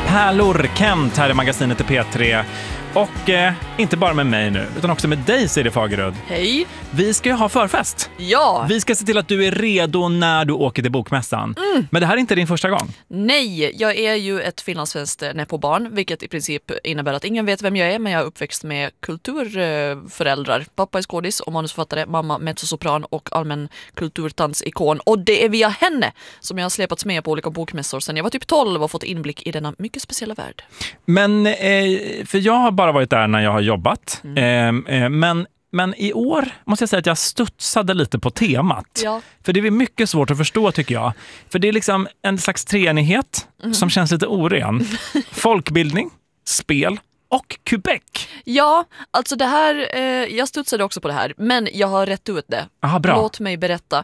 Pärlor, Kent här i magasinet i P3. Och inte bara med mig nu, utan också med dig, Siri Fagerud. Hej. Vi ska ju ha förfest. Ja. Vi ska se till att du är redo när du åker till bokmässan. Men det här är inte din första gång. Nej, jag är ju ett finlandssvenskt nepobarn, vilket i princip innebär att ingen vet vem jag är, men jag är uppväxt med kulturföräldrar. Pappa är skådis och manusförfattare, mamma mezzosopran och allmän kulturtansikon. Och det är via henne som jag har släpats med på olika bokmässor sedan jag var typ 12 och fått inblick i denna mycket speciella värld. Men, för jag har bara varit där när jag har jobbat. Men i år måste jag säga att jag studsade lite på temat. Ja. För det är mycket svårt att förstå, tycker jag. För det är liksom en slags treenighet som känns lite oren. Folkbildning, spel och Quebec. Ja, alltså det här, jag studsade också på det här, men jag har rätt ut det. Aha, bra. Låt mig berätta.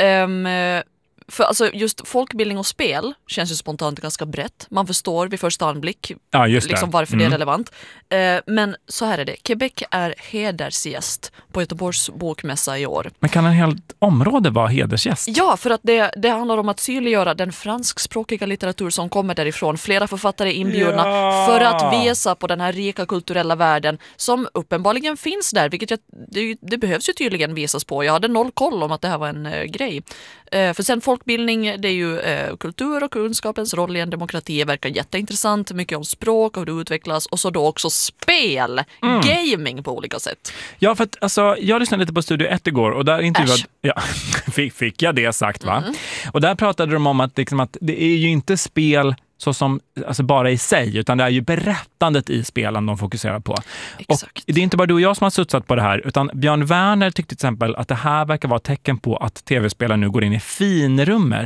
För alltså just folkbildning och spel känns ju spontant ganska brett. Man förstår vid första anblick liksom varför det är relevant. Men så här är det. Quebec är hedersgäst på Göteborgs bokmässa i år. Men kan en hel område vara hedersgäst? Ja, för att det handlar om att synliggöra den franskspråkiga litteratur som kommer därifrån. Flera författare är inbjudna för att visa på den här rika kulturella världen som uppenbarligen finns där. Vilket det behövs ju tydligen visas på. Jag hade noll koll om att det här var en grej. För sen folkbildning, det är ju kultur och kunskapens roll i en demokrati verkar jätteintressant. Mycket om språk och hur det utvecklas. Och så då också spel, gaming på olika sätt. Ja, för att alltså, jag lyssnade lite på Studio 1 igår och där intervjuade... Ja, fick jag det sagt, va? Och där pratade de om att, liksom, att det är ju inte spel så som, alltså bara i sig, utan det är ju berättandet i spelen de fokuserar på. Exakt. Och det är inte bara du och jag som har sutsat på det här, utan Björn Werner tyckte till exempel att det här verkar vara ett tecken på att tv-spelare nu går in i finrummen.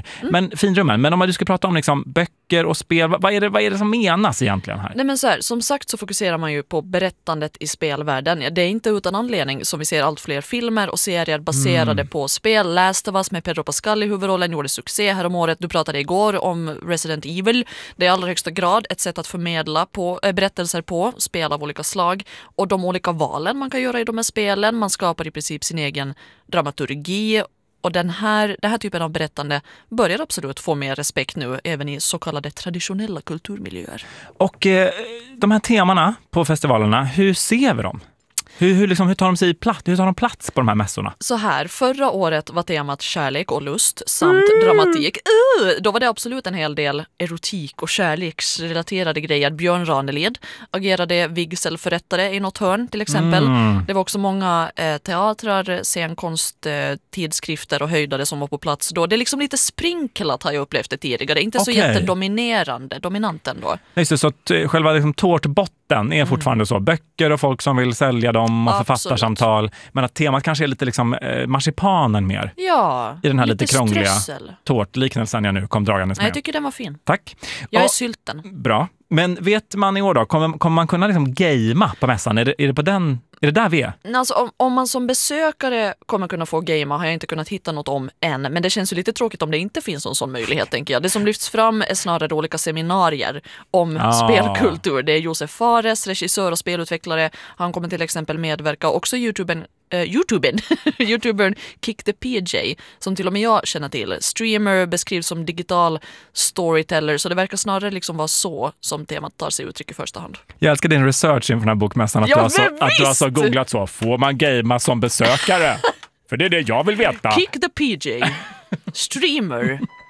Men om du ska prata om liksom böcker och spel, vad är det som menas egentligen här? Nej, men så här, som sagt så fokuserar man ju på berättandet i spelvärlden. Det är inte utan anledning som vi ser allt fler filmer och serier baserade på spel. Last of Us med Pedro Pascal i huvudrollen gjorde succé här om året. Du pratade igår om Resident Evil. Det är i allra högsta grad ett sätt att förmedla på berättelser på spel av olika slag och de olika valen man kan göra i de här spelen. Man skapar i princip sin egen dramaturgi och den här typen av berättande börjar absolut få mer respekt nu även i så kallade traditionella kulturmiljöer. Och de här temana på festivalerna, hur ser vi dem? Hur tar de sig plats? Hur tar de plats på de här mässorna? Så här, förra året var temat kärlek och lust samt dramatik. Då var det absolut en hel del erotik och kärleksrelaterade grejer. Björn Ranelid agerade vigselförrättare i något hörn till exempel. Det var också många teatrar, scenkonst, tidskrifter och höjdare som var på plats då. Det är liksom lite sprinklat har jag upplevt det tidigare. Inte så dominant ändå. Just det, så att själva liksom tårtbotten är fortfarande så. Böcker och folk som vill sälja dem och författarsamtal. Men att temat kanske är lite liksom marsipanen mer. Ja, i den här lite krångliga strössel. Tårtliknelsen jag nu kom dragandes med. Nej, jag tycker den var fin. Tack. Jag är sylten. Bra. Men vet man i år då, kommer man kunna liksom gamea på mässan? Är det där vi är? Alltså, om man som besökare kommer kunna få gamea har jag inte kunnat hitta något om än. Men det känns ju lite tråkigt om det inte finns någon sån möjlighet, tänker jag. Det som lyfts fram är snarare olika seminarier om spelkultur. Det är Josef Fares, regissör och spelutvecklare. Han kommer till exempel medverka. Också youtubern Kick the PJ, som till och med jag känner till. Streamer beskrivs som digital storyteller, så det verkar snarare liksom vara så som temat tar sig uttryck i första hand. Jag älskar din research inför den här bokmässan, att du har så googlat så. Får man gamea som besökare? För det är det jag vill veta. Kick the PJ, streamer,